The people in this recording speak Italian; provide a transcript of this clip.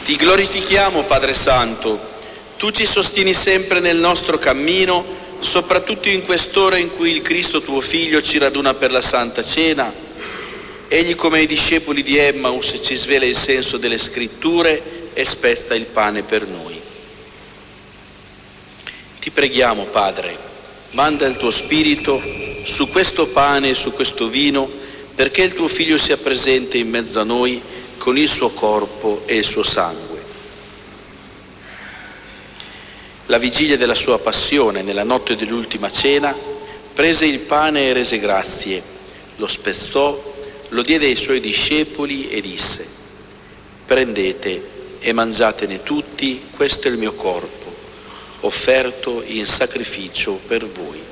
Ti glorifichiamo, Padre Santo. Tu ci sostieni sempre nel nostro cammino, soprattutto in quest'ora in cui il Cristo tuo Figlio ci raduna per la Santa Cena. Egli, come i discepoli di Emmaus, ci svela il senso delle Scritture e spezza il pane per noi. Ti preghiamo, Padre, manda il tuo Spirito su questo pane e su questo vino, perché il tuo Figlio sia presente in mezzo a noi con il suo corpo e il suo sangue. La vigilia della sua passione, nella notte dell'ultima cena, prese il pane e rese grazie, lo spezzò, lo diede ai suoi discepoli e disse: prendete e mangiatene tutti, questo è il mio corpo, offerto in sacrificio per voi.